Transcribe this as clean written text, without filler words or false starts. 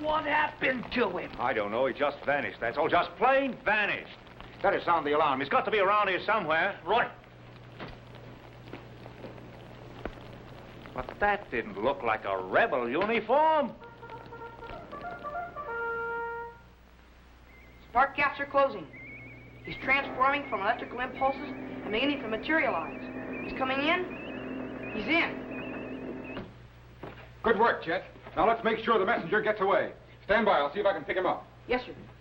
What happened to him? I don't know. He just vanished. That's all. Just plain vanished. Better sound the alarm. He's got to be around here somewhere. Right. But that didn't look like a rebel uniform. Spark gaps are closing. He's transforming from electrical impulses and beginning to materialize. He's coming in. He's in. Good work, Chet. Now let's make sure the messenger gets away. Stand by. I'll see if I can pick him up. Yes, sir.